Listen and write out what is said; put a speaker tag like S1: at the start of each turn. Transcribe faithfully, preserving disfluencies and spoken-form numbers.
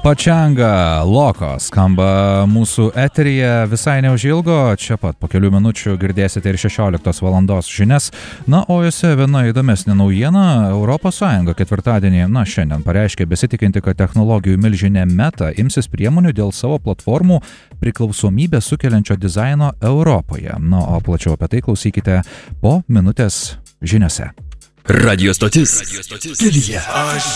S1: Pachanga Loco skamba mūsų eteryje visai neužilgo, čia pat po kelių minučių girdėsite ir šešioliktos valandos žinias. Na, o jose viena įdomesnė naujiena. Europos Sąjunga ketvirtadienį, na šiandien, pareiškė besitikinti, kad technologijų milžinė Meta imsis priemonių dėl savo platformų priklausomybę sukeliančio dizaino Europoje. Na, o plačiau apie tai klausykite po minutės žiniose.
S2: Radio stotis. Studija.